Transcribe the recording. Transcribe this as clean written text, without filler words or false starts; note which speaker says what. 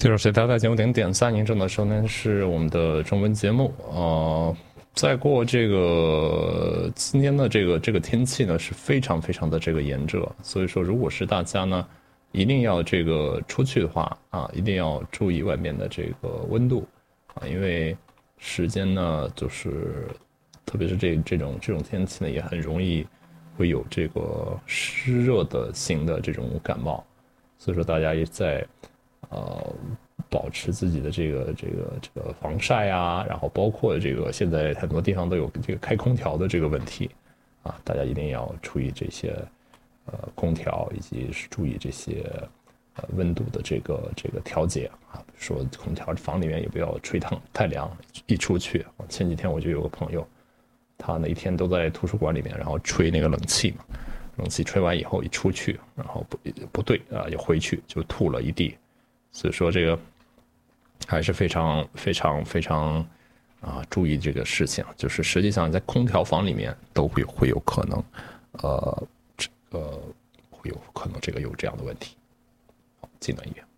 Speaker 1: 第二是大家节目点3，您正在收听是我们的中文节目。再过今天的这个天气呢是非常非常的炎热，所以说如果是大家呢一定要出去的话啊，一定要注意外面的温度啊，因为时间呢就是特别是这种天气呢也很容易会有湿热的型的这种感冒，所以说大家也在保持自己的这个防晒啊，然后包括现在很多地方都有开空调的问题啊，大家一定要注意这些空调，以及是注意这些温度的调节啊，比如说空调房里面也不要吹太凉，一出去。前几天我就有个朋友，他那一天都在图书馆里面，然后吹那个冷气嘛，冷气吹完以后一出去，然后不对啊，又回去就吐了一地。所以说还是非常注意这个事情，就是实际上在空调房里面都会有可能会有可能有这样的问题。好，进来一遍。